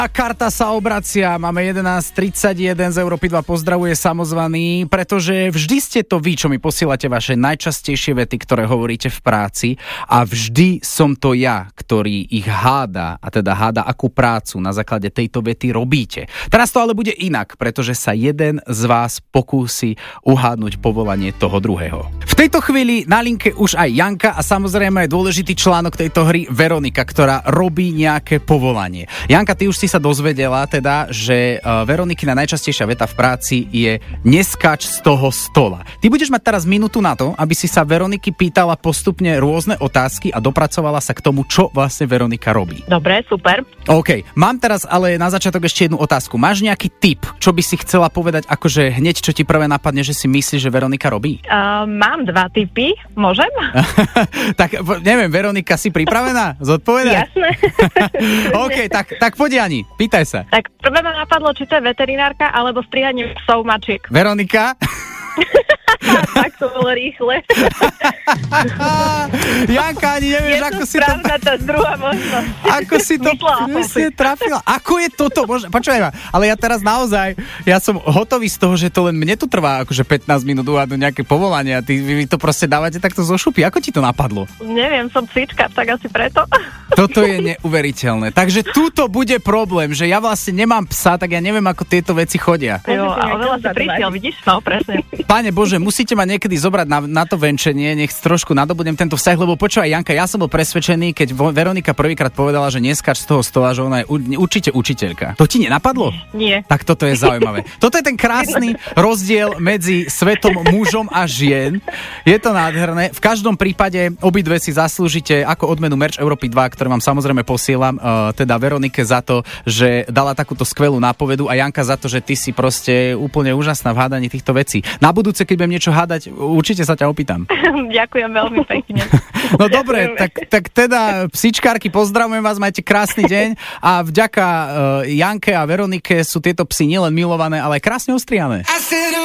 A karta sa obracia, máme 11.31 z Európy 2, pozdravuje samozvaný, pretože vždy ste to vy, čo mi posielate vaše najčastejšie vety, ktoré hovoríte v práci a vždy som to ja, ktorý ich háda, a teda háda, akú prácu na základe tejto vety robíte. Teraz to ale bude inak, pretože sa jeden z vás pokúsi uhádnuť povolanie toho druhého. V tejto chvíli na linke už aj Janka a samozrejme je dôležitý článok tejto hry Veronika, ktorá robí nejaké povolanie. Janka, ty už si sa dozvedela teda, že Veronikina najčastejšia veta v práci je neskáč z toho stola. Ty budeš mať teraz minútu na to, aby si sa Veroniky pýtala postupne rôzne otázky a dopracovala sa k tomu, čo vlastne Veronika robí. Dobre, super. OK, mám teraz ale na začiatok ešte jednu otázku. Máš nejaký tip, čo by si chcela povedať, akože hneď, čo ti prvé napadne, že si myslíš, že Veronika robí? Mám 2 tipy, môžem? Tak neviem, Veronika, si pripravená zodpovedať? Jasné. OK, tak poď Jani, pýtaj sa. Tak prvé ma napadlo, či to je veterinárka, alebo strihanie psov mačiek. Veronika? Tak to bolo rýchle. Janka, ani nevieš, ako si to... Je to správna tá druhá možnosť. Ako si to presne trafila. Ako je toto? Počúvaj ma, ale ja teraz naozaj, ja som hotový z toho, že to len mne tu trvá akože 15 minút uhádnuť nejaké povolanie a vy to proste dávate takto zo šupy. Ako ti to napadlo? Neviem, som psíčka, tak asi preto. Toto je neuveriteľné. Takže túto bude problém, že ja vlastne nemám psa, tak ja neviem, ako tieto veci chodia. Jo, a oveľa si prišiel, vidíš? No, presne. Páne Bože, musíte ma niekedy zobrať na to venčenie, nech trošku nadobudnem tento vzťah, lebo počúvaj, Janka, ja som bol presvedčený, keď Veronika prvýkrát povedala, že neskáč z toho stola, že ona je určite učiteľka. To ti nenapadlo? Nie. Tak toto je zaujímavé. Toto je ten krásny rozdiel medzi svetom mužom a žien. Je to nádherné. V každom prípade obidve si zaslúžite ako odmenu Merch Európy 2, ktoré vám samozrejme posielam, teda Veronike za to, že dala takúto skvelú nápovedu a Janka za to, že ty si proste úplne úžasná v hádaní týchto vecí. Na budúce, keď budem niečo hádať, určite sa ťa opýtam. Ďakujem veľmi pekne. No dobre, tak teda psičkárky, pozdravujem vás, majte krásny deň a vďaka Janke a Veronike sú tieto psy nielen milované, ale aj krásne ostrihané.